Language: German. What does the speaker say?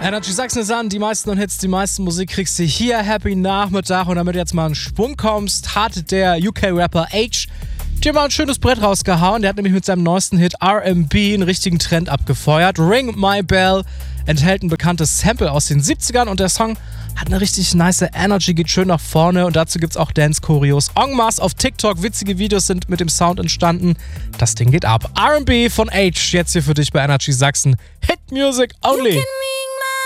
Energy Sachsen ist an, die meisten Hits, die meisten Musik kriegst du hier. Happy Nachmittag, und damit du jetzt mal in Schwung kommst, hat der UK-Rapper H dir mal ein schönes Brett rausgehauen. Der hat nämlich mit seinem neuesten Hit R&B einen richtigen Trend abgefeuert. Ring My Bell enthält ein bekanntes Sample aus den 70ern und der Song hat eine richtig nice Energy, geht schön nach vorne, und dazu gibt's auch Dance-Choreos en masse auf TikTok. Witzige Videos sind mit dem Sound entstanden. Das Ding geht ab. R&B von H, jetzt hier für dich bei Energy Sachsen. Hit Music only.